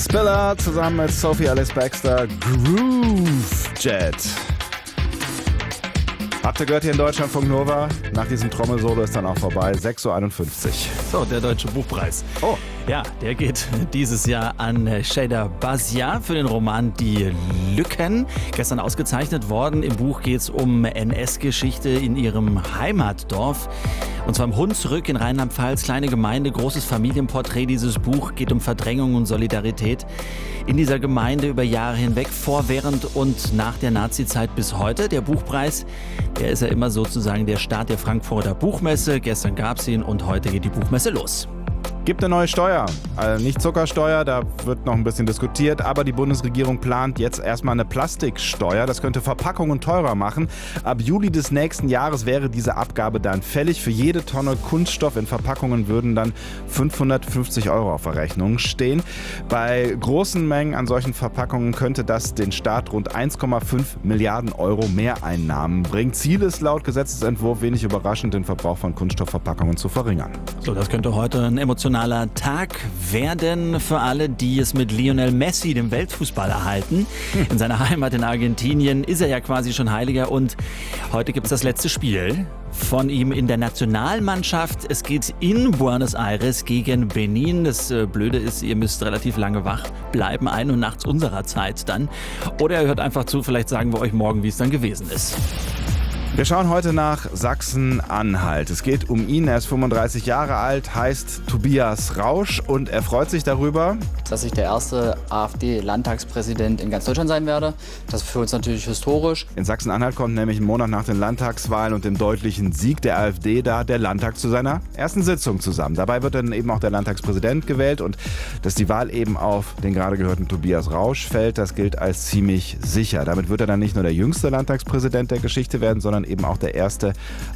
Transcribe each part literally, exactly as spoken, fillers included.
Spiller zusammen mit Sophie Alice Baxter, Groove Jet. Habt ihr gehört hier in Deutschlandfunk Nova? Nach diesem Trommelsolo ist dann auch vorbei. sechs Uhr einundfünfzig. So, der Deutsche Buchpreis. Oh. Ja, der geht dieses Jahr an Sheyda Bazia für den Roman Die Lücken. Gestern ausgezeichnet worden. Im Buch geht es um N S-Geschichte in ihrem Heimatdorf. Und zwar im Hunsrück in Rheinland-Pfalz. Kleine Gemeinde, großes Familienporträt. Dieses Buch geht um Verdrängung und Solidarität in dieser Gemeinde über Jahre hinweg, vor, während und nach der Nazizeit bis heute. Der Buchpreis, der ist ja immer sozusagen der Start der Frankfurter Buchmesse. Gestern gab es ihn und heute geht die Buchmesse los. Gibt eine neue Steuer, also nicht Zuckersteuer, da wird noch ein bisschen diskutiert, aber die Bundesregierung plant jetzt erstmal eine Plastiksteuer. Das könnte Verpackungen teurer machen. Ab Juli des nächsten Jahres wäre diese Abgabe dann fällig. Für jede Tonne Kunststoff in Verpackungen würden dann fünfhundertfünfzig Euro auf der Rechnung stehen. Bei großen Mengen an solchen Verpackungen könnte das den Staat rund eins Komma fünf Milliarden Euro Mehreinnahmen bringen. Ziel ist laut Gesetzesentwurf wenig überraschend, den Verbrauch von Kunststoffverpackungen zu verringern. So, das könnte heute ein emotionaler Tag werden für alle, die es mit Lionel Messi, dem Weltfußballer, halten. In seiner Heimat in Argentinien ist er ja quasi schon Heiliger und heute gibt es das letzte Spiel von ihm in der Nationalmannschaft. Es geht in Buenos Aires gegen Benin. Das Blöde ist, ihr müsst relativ lange wach bleiben, ein und nachts unserer Zeit dann. Oder ihr hört einfach zu, vielleicht sagen wir euch morgen, wie es dann gewesen ist. Wir schauen heute nach Sachsen-Anhalt. Es geht um ihn. Er ist fünfunddreißig Jahre alt, heißt Tobias Rausch und er freut sich darüber, dass ich der erste AfD-Landtagspräsident in ganz Deutschland sein werde. Das ist für uns natürlich historisch. In Sachsen-Anhalt kommt nämlich einen Monat nach den Landtagswahlen und dem deutlichen Sieg der AfD da der Landtag zu seiner ersten Sitzung zusammen. Dabei wird dann eben auch der Landtagspräsident gewählt und dass die Wahl eben auf den gerade gehörten Tobias Rausch fällt, das gilt als ziemlich sicher. Damit wird er dann nicht nur der jüngste Landtagspräsident der Geschichte werden, sondern eben auch der erste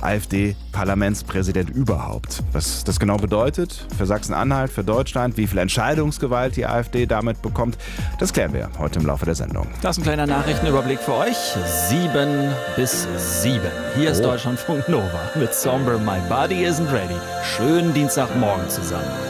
AfD-Parlamentspräsident überhaupt. Was das genau bedeutet für Sachsen-Anhalt, für Deutschland, wie viel Entscheidungsgewalt die AfD damit bekommt, das klären wir heute im Laufe der Sendung. Das ist ein kleiner Nachrichtenüberblick für euch. Sieben bis sieben. Hier ist Oh. Deutschlandfunk Nova mit Somber My Body Isn't Ready. Schönen Dienstagmorgen zusammen.